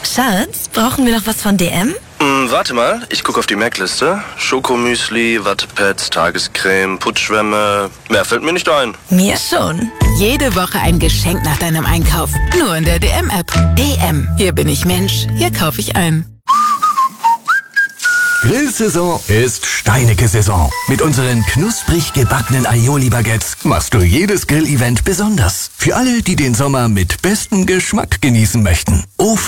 Schatz, brauchen wir noch was von DM? Warte mal, ich gucke auf die Merkliste. Schokomüsli, Wattepads, Tagescreme, Putzschwämme. Mehr fällt mir nicht ein. Mir schon. Jede Woche ein Geschenk nach deinem Einkauf. Nur in der DM-App. DM. Hier bin ich Mensch. Hier kaufe ich ein. Grillsaison ist Steinecke-Saison. Mit unseren knusprig gebackenen Aioli-Baguettes machst du jedes Grillevent besonders. Für alle, die den Sommer mit bestem Geschmack genießen möchten. Ofen